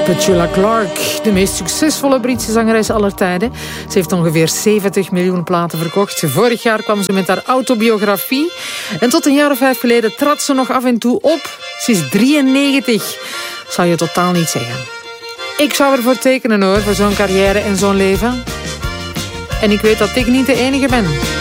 Petula Clark, de meest succesvolle Britse zangeres aller tijden. Ze heeft ongeveer 70 miljoen platen verkocht. Vorig jaar kwam ze met haar autobiografie. En tot een jaar of 5 geleden trad ze nog af en toe op. Ze is 93. Zou je totaal niet zeggen. Ik zou ervoor tekenen hoor, voor zo'n carrière en zo'n leven. En ik weet dat ik niet de enige ben.